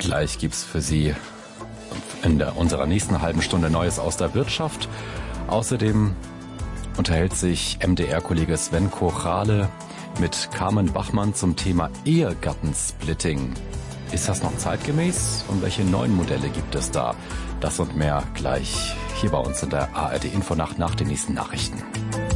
Gleich gibt's für Sie in unserer nächsten halben Stunde Neues aus der Wirtschaft. Außerdem unterhält sich MDR-Kollege Sven Kochale mit Carmen Bachmann zum Thema Ehegattensplitting. Ist das noch zeitgemäß und welche neuen Modelle gibt es da? Das und mehr gleich hier bei uns in der ARD Infonacht nach den nächsten Nachrichten.